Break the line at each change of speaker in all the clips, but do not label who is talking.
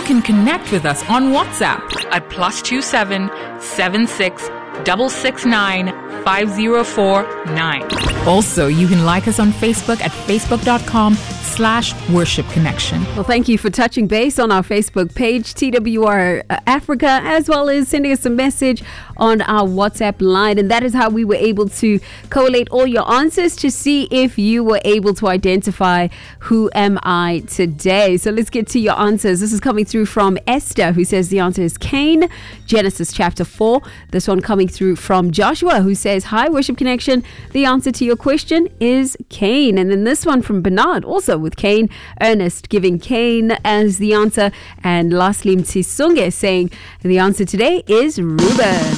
you can connect with us on WhatsApp at +27 76 669 5049. Also, you can like us on Facebook at facebook.com/Worship Connection.
Well, thank you for touching base on our Facebook page, TWR Africa, as well as sending us a message on our WhatsApp line. And that is how we were able to collate all your answers to see if you were able to identify who am I today. So let's get to your answers. This is coming through from Esther, who says the answer is Cain, Genesis chapter 4. This one coming through from Joshua, who says, hi, Worship Connection. The answer to your question is Cain. And then this one from Bernard, also with Cain. Ernest giving Cain as the answer. And lastly, Mtisunge saying the answer today is Reuben.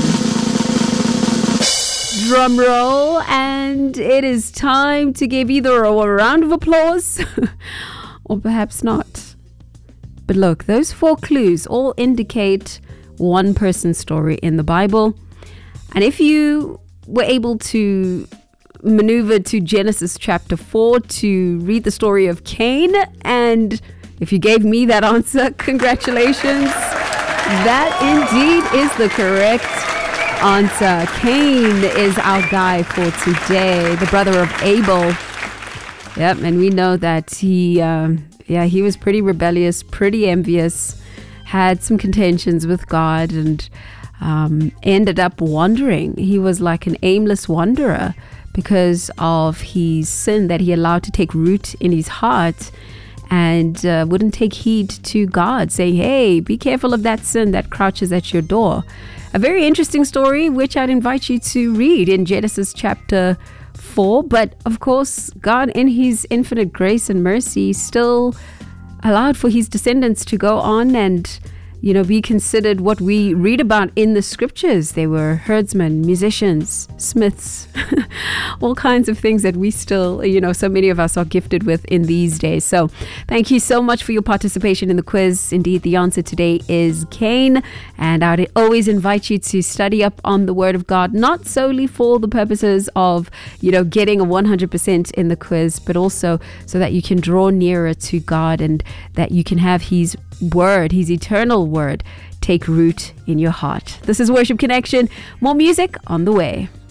Drum roll, and it is time to give either a round of applause or perhaps not. But look, those 4 clues all indicate one person's story in the Bible. And if you were able to maneuver to Genesis chapter 4 to read the story of Cain, and if you gave me that answer, congratulations. That indeed is the correct answer. Cain is our guy for today, the brother of Abel. Yep, and we know that he was pretty rebellious, pretty envious, had some contentions with God, and ended up wandering. He was like an aimless wanderer because of his sin that he allowed to take root in his heart, and wouldn't take heed to God, saying, hey, be careful of that sin that crouches at your door. A very interesting story, which I'd invite you to read in Genesis chapter 4. But of course, God, in his infinite grace and mercy, still allowed for his descendants to go on and be considered what we read about in the scriptures. They were herdsmen, musicians, smiths, all kinds of things that we still, so many of us are gifted with in these days. So thank you so much for your participation in the quiz. Indeed, the answer today is Cain. And I'd always invite you to study up on the Word of God, not solely for the purposes of, getting a 100% in the quiz, but also so that you can draw nearer to God and that you can have his word, his eternal word, take root in your heart. This is Worship Connection. More music on the way.